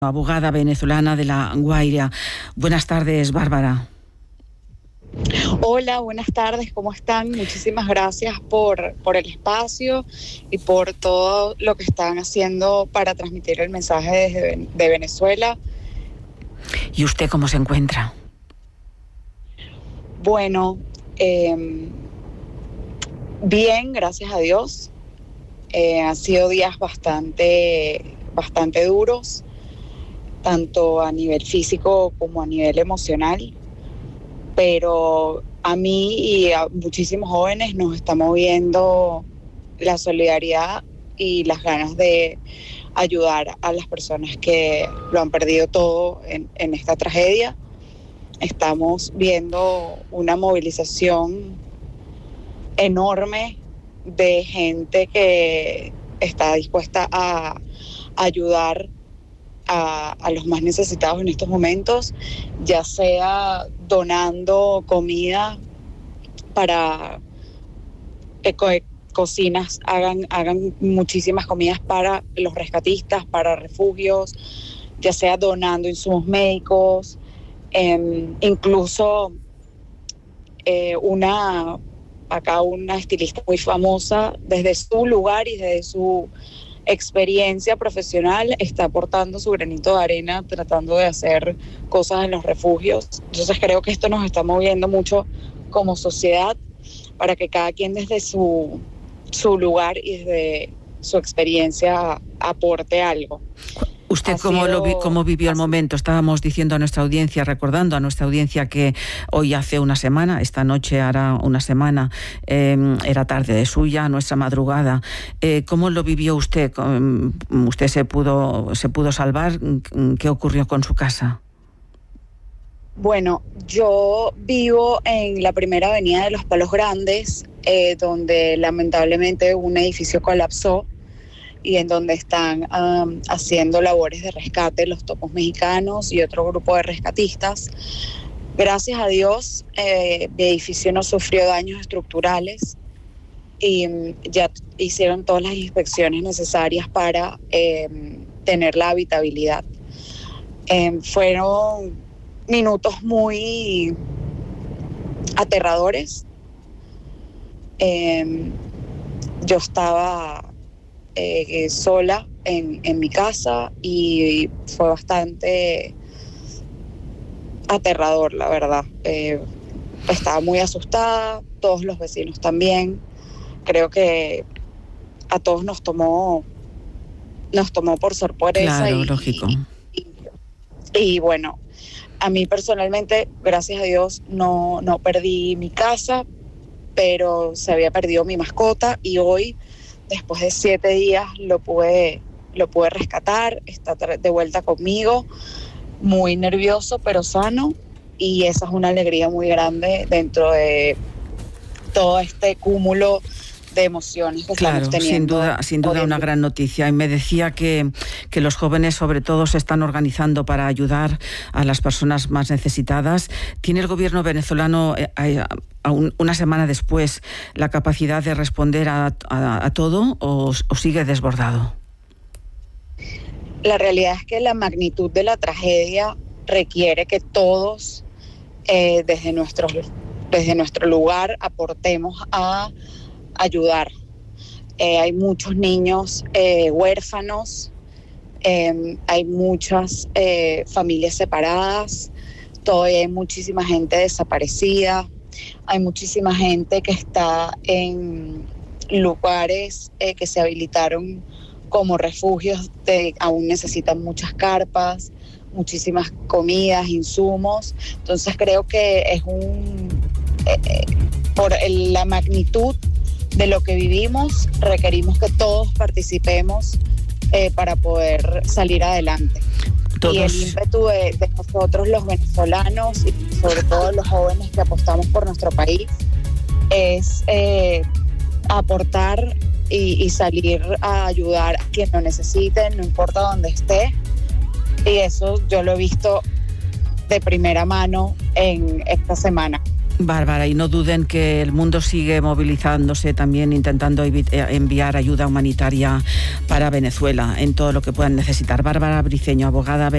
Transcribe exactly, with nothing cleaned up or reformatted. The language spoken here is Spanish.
Abogada venezolana de La Guaira. Buenas tardes, Bárbara. Hola, buenas tardes, ¿cómo están? Muchísimas gracias por, por el espacio y por todo lo que están haciendo para transmitir el mensaje desde de Venezuela. ¿Y usted cómo se encuentra? Bueno, eh, bien, gracias a Dios. Eh, han sido días bastante, bastante duros, tanto a nivel físico como a nivel emocional, pero a mí y a muchísimos jóvenes nos está moviendo la solidaridad y las ganas de ayudar a las personas que lo han perdido todo en, en esta tragedia. Estamos viendo una movilización enorme de gente que está dispuesta a ayudar A, a los más necesitados en estos momentos, ya sea donando comida para que co cocinas hagan, hagan muchísimas comidas para los rescatistas, para refugios, ya sea donando insumos médicos, eh, incluso eh, una acá una estilista muy famosa desde su lugar y desde su experiencia profesional está aportando su granito de arena tratando de hacer cosas en los refugios. Entonces creo que esto nos está moviendo mucho como sociedad para que cada quien desde su, su lugar y desde su experiencia aporte algo. ¿Usted cómo, sido, lo vi, cómo vivió el momento? Estábamos diciendo a nuestra audiencia, recordando a nuestra audiencia que hoy hace una semana, esta noche hará una semana, eh, era tarde de suya, nuestra madrugada. Eh, ¿Cómo lo vivió usted? ¿Usted se pudo, se pudo salvar? ¿Qué ocurrió con su casa? Bueno, yo vivo en la primera avenida de Los Palos Grandes, eh, donde lamentablemente un edificio colapsó y en donde están um, haciendo labores de rescate los topos mexicanos y otro grupo de rescatistas. Gracias a Dios, eh, mi edificio no sufrió daños estructurales y um, ya hicieron todas las inspecciones necesarias para eh, tener la habitabilidad. Eh, fueron minutos muy aterradores. Eh, yo estaba Eh, sola en, en mi casa y fue bastante aterrador, la verdad. Eh, estaba muy asustada, todos los vecinos también. Creo que a todos nos tomó nos tomó por sorpresa. Claro, y, lógico. Y, y, y bueno, a mí personalmente, gracias a Dios, no, no perdí mi casa, pero se había perdido mi mascota y hoy, después de siete días, lo pude, lo pude rescatar, está de vuelta conmigo, muy nervioso pero sano, y esa es una alegría muy grande dentro de todo este cúmulo de emociones que claro, estamos teniendo. Sin duda, sin duda una gran noticia. Y me decía que, que los jóvenes sobre todo se están organizando para ayudar a las personas más necesitadas. ¿Tiene el gobierno venezolano eh, a, a un, una semana después la capacidad de responder a, a, a todo o, o sigue desbordado? La realidad es que la magnitud de la tragedia requiere que todos eh, desde, nuestro, desde nuestro lugar aportemos a ayudar. Eh, hay muchos niños eh, huérfanos, eh, hay muchas eh, familias separadas, todavía hay muchísima gente desaparecida, hay muchísima gente que está en lugares eh, que se habilitaron como refugios, de, aún necesitan muchas carpas, muchísimas comidas, insumos. Entonces creo que es un eh, por el, la magnitud de lo que vivimos, requerimos que todos participemos eh, para poder salir adelante. Todos. Y el ímpetu de, de nosotros los venezolanos y sobre todo los jóvenes que apostamos por nuestro país es eh, aportar y, y salir a ayudar a quien lo necesite, no importa dónde esté. Y eso yo lo he visto de primera mano en esta semana. Bárbara, y no duden que el mundo sigue movilizándose también, intentando enviar ayuda humanitaria para Venezuela en todo lo que puedan necesitar. Bárbara Briceño, abogada